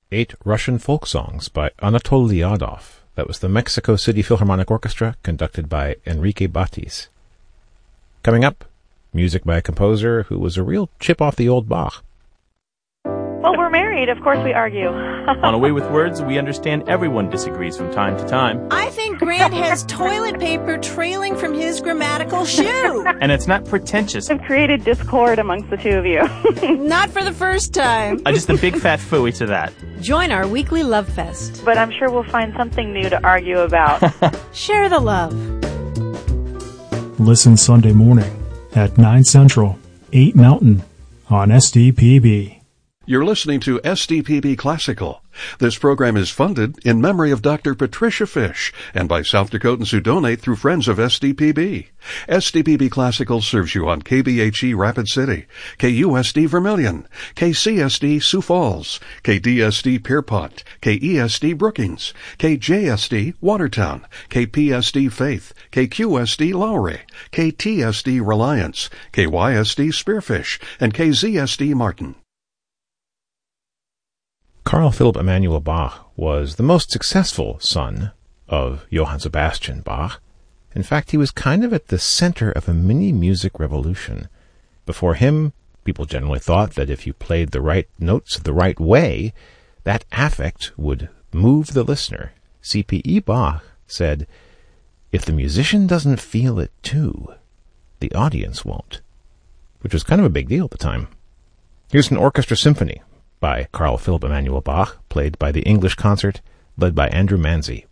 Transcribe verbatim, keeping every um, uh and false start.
eight Russian folk songs by Anatol Lyadov. That was the Mexico City Philharmonic Orchestra, conducted by Enrique Batis. Coming up, music by a composer who was a real chip off the old Bach. Well, we're married. Of course we argue. On A Way with Words, we understand everyone disagrees from time to time. I think Grant has toilet paper trailing from his grammatical shoe. And it's not pretentious. I've created discord amongst the two of you. Not for the first time. Uh, just a big fat phooey to that. Join our weekly love fest. But I'm sure we'll find something new to argue about. Share the love. Listen Sunday morning at nine Central, eight Mountain on S D P B. You're listening to S D P B Classical. This program is funded in memory of Doctor Patricia Fish and by South Dakotans who donate through Friends of S D P B. S D P B Classical serves you on K B H E Rapid City, K U S D Vermilion, K C S D Sioux Falls, K D S D Pierpont, K E S D Brookings, K J S D Watertown, K P S D Faith, K Q S D Lowry, K T S D Reliance, K Y S D Spearfish, and K Z S D Martin. Carl Philipp Emanuel Bach was the most successful son of Johann Sebastian Bach. In fact, he was kind of at the center of a mini music revolution. Before him, people generally thought that if you played the right notes the right way, that affect would move the listener. C P E Bach said, "If the musician doesn't feel it too, the audience won't," which was kind of a big deal at the time. Here's an orchestra symphony by Carl Philipp Emanuel Bach, played by the English Concert, led by Andrew Manzi.